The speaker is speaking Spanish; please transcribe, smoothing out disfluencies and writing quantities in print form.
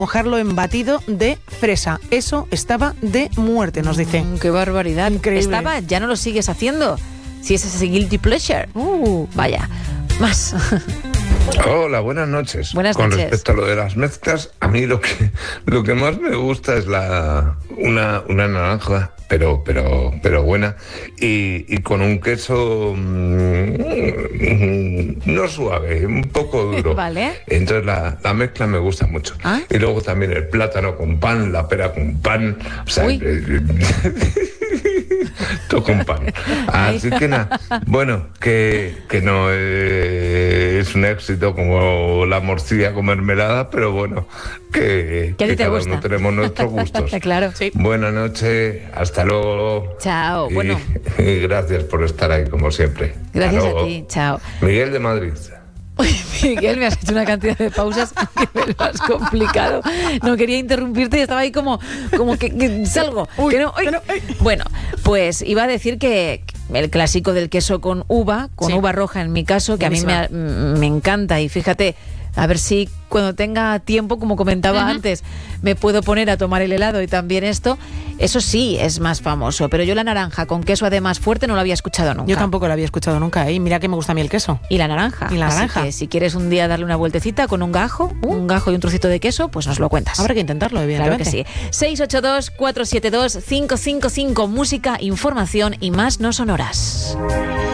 mojarlo en batido de fresa. Eso estaba de muerte, nos dice. ¡Qué barbaridad! Increíble. Estaba, ya no lo sigues haciendo. Si es ese guilty pleasure. Vaya, más. Hola, buenas noches. Buenas Con noches. respecto a lo de las mezclas, a mí lo que más me gusta es una naranja, pero buena, y con un queso no suave, un poco duro. Vale. Entonces la mezcla me gusta mucho. ¿Ah? Y luego también el plátano con pan, la pera con pan, o sea, Uy. todo con pan. Así que nada, bueno, que no es un éxito como la morcilla con mermelada, pero bueno, que ¿Qué a ti te cada gusta? uno tenemos nuestros gustos. Claro. Sí. Buenas noches, hasta luego. Chao, Y- bueno. y gracias por estar ahí como siempre. Gracias Hasta a luego. ti, chao. Miguel de Madrid. Oye, Miguel, me has hecho una cantidad de pausas que me lo has complicado. No quería interrumpirte y estaba ahí como que salgo. Uy, que no, que no, ay. Bueno, pues iba a decir que el clásico del queso con uva Sí. uva roja en mi caso, que Buenísima. a mí me encanta. Y fíjate, a ver si cuando tenga tiempo, como comentaba antes, me puedo poner a tomar el helado y también esto. Eso sí es más famoso, pero yo la naranja con queso además fuerte no lo había escuchado nunca. Yo tampoco lo había escuchado nunca, ¿eh? Mira que me gusta a mí el queso. Y la naranja. Y la Así naranja. que si quieres un día darle una vueltecita con un gajo y un trocito de queso, pues nos lo cuentas. Habrá que intentarlo, Claro evidentemente. que sí. 682-472-555. Música, información y más no sonoras.